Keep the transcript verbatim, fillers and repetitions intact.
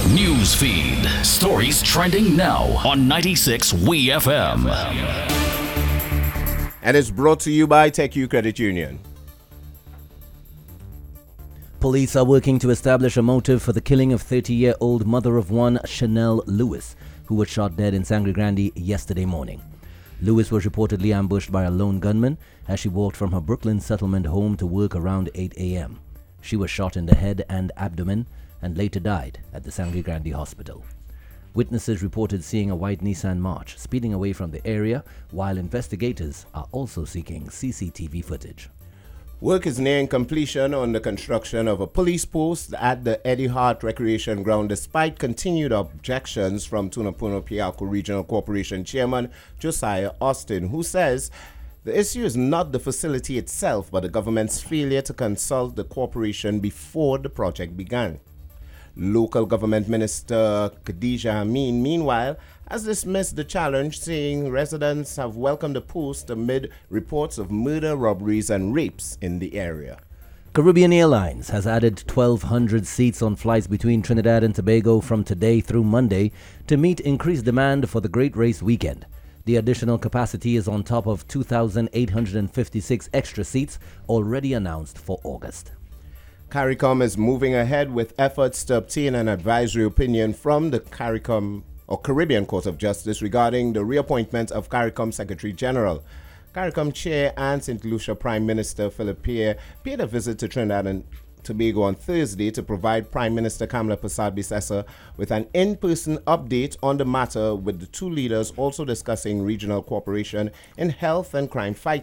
News feed. Stories trending now on ninety-six W E F M. And it's brought to you by TechU Credit Union. Police are working to establish a motive for the killing of thirty-year-old mother of one, Chanel Lewis, who was shot dead in Sangre Grande yesterday morning. Lewis was reportedly ambushed by a lone gunman as she walked from her Brooklyn settlement home to work around eight a.m. She was shot in the head and abdomen and later died at the Sangre Grande hospital. Witnesses reported seeing a white Nissan March speeding away from the area, while investigators are also seeking C C T V footage. Work is nearing completion on the construction of a police post at the Eddie Hart Recreation Ground despite continued objections from Tunapuna-Pialco Regional Corporation Chairman Josiah Austin, who says the issue is not the facility itself but the government's failure to consult the corporation before the project began. Local Government Minister Khadija Amin, meanwhile, has dismissed the challenge, saying residents have welcomed the post amid reports of murder, robberies and rapes in the area. Caribbean Airlines has added twelve hundred seats on flights between Trinidad and Tobago from today through Monday to meet increased demand for the Great Race weekend. The additional capacity is on top of two thousand eight hundred fifty-six extra seats already announced for August. CARICOM is moving ahead with efforts to obtain an advisory opinion from the CARICOM or Caribbean Court of Justice regarding the reappointment of CARICOM Secretary General. CARICOM Chair and Saint Lucia Prime Minister Philip Pierre paid a visit to Trinidad and Tobago on Thursday to provide Prime Minister Kamla Persad-Bissessar with an in-person update on the matter, with the two leaders also discussing regional cooperation in health and crime fighting.